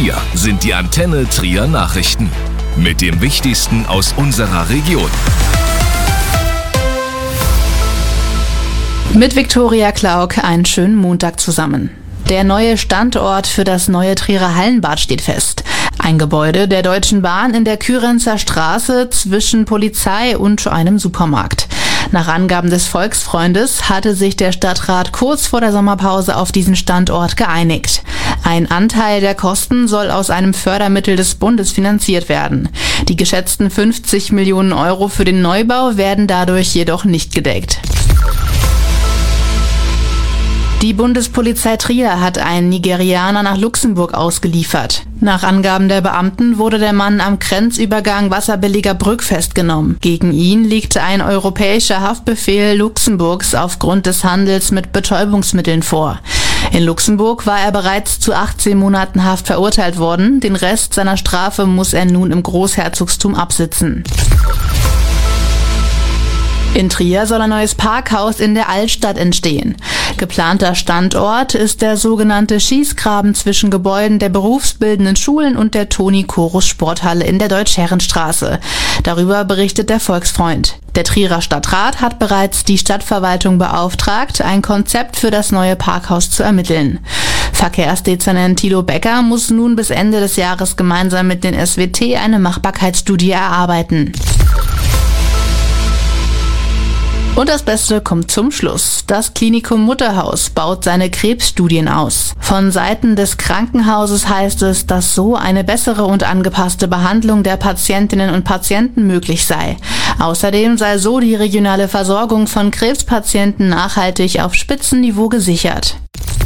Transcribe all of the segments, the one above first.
Hier sind die Antenne Trier Nachrichten mit dem Wichtigsten aus unserer Region. Mit Viktoria Klauk einen schönen Montag zusammen. Der neue Standort für das neue Trierer Hallenbad steht fest. Ein Gebäude der Deutschen Bahn in der Kürenzer Straße zwischen Polizei und einem Supermarkt. Nach Angaben des Volksfreundes hatte sich der Stadtrat kurz vor der Sommerpause auf diesen Standort geeinigt. Ein Anteil der Kosten soll aus einem Fördermittel des Bundes finanziert werden. Die geschätzten 50 Millionen Euro für den Neubau werden dadurch jedoch nicht gedeckt. Die Bundespolizei Trier hat einen Nigerianer nach Luxemburg ausgeliefert. Nach Angaben der Beamten wurde der Mann am Grenzübergang Wasserbilliger Brück festgenommen. Gegen ihn liegt ein europäischer Haftbefehl Luxemburgs aufgrund des Handels mit Betäubungsmitteln vor. In Luxemburg war er bereits zu 18 Monaten Haft verurteilt worden. Den Rest seiner Strafe muss er nun im Großherzogstum absitzen. In Trier soll ein neues Parkhaus in der Altstadt entstehen. Geplanter Standort ist der sogenannte Schießgraben zwischen Gebäuden der berufsbildenden Schulen und der Toni-Korus Sporthalle in der Deutsch-Herrenstraße. Darüber berichtet der Volksfreund. Der Trierer Stadtrat hat bereits die Stadtverwaltung beauftragt, ein Konzept für das neue Parkhaus zu ermitteln. Verkehrsdezernent Thilo Becker muss nun bis Ende des Jahres gemeinsam mit den SWT eine Machbarkeitsstudie erarbeiten. Und das Beste kommt zum Schluss. Das Klinikum Mutterhaus baut seine Krebsstudien aus. Von Seiten des Krankenhauses heißt es, dass so eine bessere und angepasste Behandlung der Patientinnen und Patienten möglich sei. Außerdem sei so die regionale Versorgung von Krebspatienten nachhaltig auf Spitzenniveau gesichert.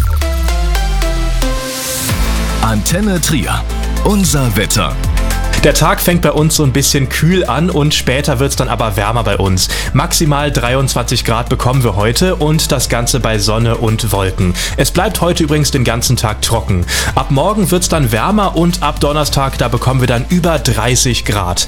Antenne Trier. Unser Wetter. Der Tag fängt bei uns so ein bisschen kühl an und später wird's dann aber wärmer bei uns. Maximal 23 Grad bekommen wir heute und das Ganze bei Sonne und Wolken. Es bleibt heute übrigens den ganzen Tag trocken. Ab morgen wird's dann wärmer und ab Donnerstag, da bekommen wir dann über 30 Grad.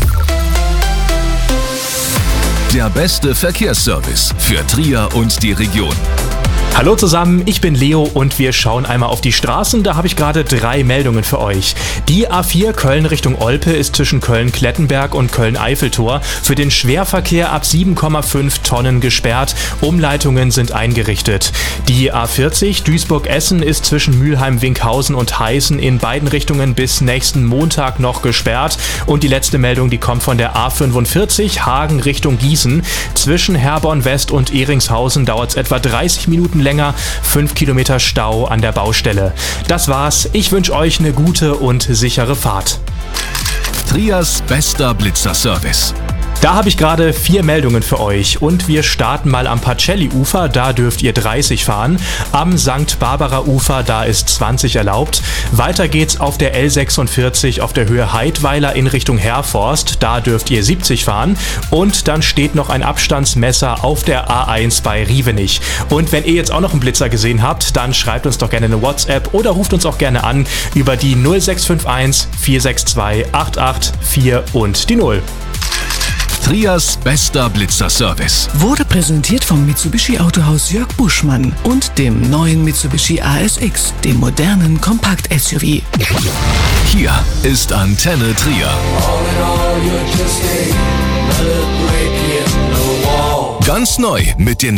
Der beste Verkehrsservice für Trier und die Region. Hallo zusammen, ich bin Leo und wir schauen einmal auf die Straßen. Da habe ich gerade 3 Meldungen für euch. Die A4 Köln Richtung Olpe ist zwischen Köln-Klettenberg und Köln-Eiffeltor für den Schwerverkehr ab 7,5 Tonnen gesperrt. Umleitungen sind eingerichtet. Die A40 Duisburg-Essen ist zwischen Mülheim-Winkhausen und Heißen in beiden Richtungen bis nächsten Montag noch gesperrt. Und die letzte Meldung, die kommt von der A45 Hagen Richtung Gießen. Zwischen Herborn-West und Ehringshausen dauert es etwa 30 Minuten länger, 5 Kilometer Stau an der Baustelle. Das war's. Ich wünsche euch eine gute und sichere Fahrt. Triers bester Blitzerservice. Da habe ich gerade 4 Meldungen für euch und wir starten mal am Pacelli-Ufer, da dürft ihr 30 fahren. Am St. Barbara-Ufer, da ist 20 erlaubt. Weiter geht's auf der L46 auf der Höhe Heidweiler in Richtung Herforst, da dürft ihr 70 fahren. Und dann steht noch ein Abstandsmesser auf der A1 bei Rievenich. Und wenn ihr jetzt auch noch einen Blitzer gesehen habt, dann schreibt uns doch gerne eine WhatsApp oder ruft uns auch gerne an über die 0651 462 884 und die 0. Triers bester Blitzerservice. Wurde präsentiert vom Mitsubishi Autohaus Jörg Buschmann und dem neuen Mitsubishi ASX, dem modernen Kompakt-SUV. Hier ist Antenne Trier. Ganz neu mit den